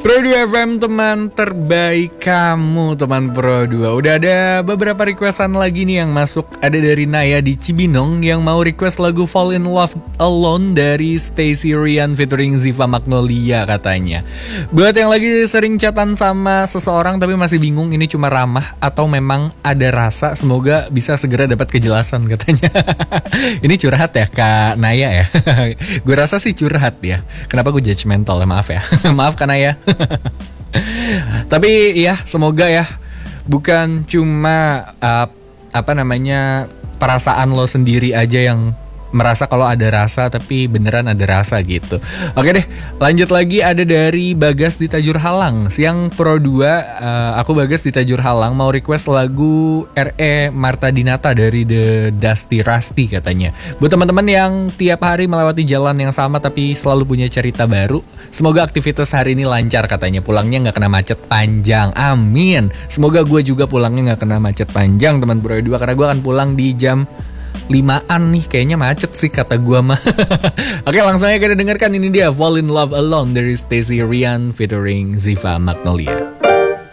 Pro 2 FM, teman terbaik kamu, teman Pro 2. Udah ada beberapa requestan lagi nih yang masuk. Ada dari Naya di Cibinong yang mau request lagu Fall in Love Alone dari Stacey Rian featuring Ziva Magnolia katanya. Buat yang lagi sering chatan sama seseorang tapi masih bingung ini cuma ramah atau memang ada rasa, semoga bisa segera dapat kejelasan katanya. Ini curhat ya Kak Naya ya. Gue rasa sih curhat ya. Kenapa gue judgmental ya, maaf ya. Maaf Kak Naya. Tapi ya semoga ya bukan cuma perasaan lo sendiri aja yang merasa kalau ada rasa, tapi beneran ada rasa gitu. Oke deh, lanjut lagi. Ada dari Bagas di Tajur Halang. Siang Pro 2, aku Bagas di Tajur Halang mau request lagu R.E. Marta Dinata dari The Dusty Rusty katanya. Buat teman-teman yang tiap hari melewati jalan yang sama tapi selalu punya cerita baru, semoga aktivitas hari ini lancar katanya. Pulangnya gak kena macet panjang, amin. Semoga gue juga pulangnya gak kena macet panjang teman Pro 2, karena gue akan pulang di jam 5-an nih, kayaknya macet sih kata gua mah. Oke, langsung aja kita dengarkan, ini dia Fall in Love Alone dari Stacey Rian featuring Ziva Magnolia.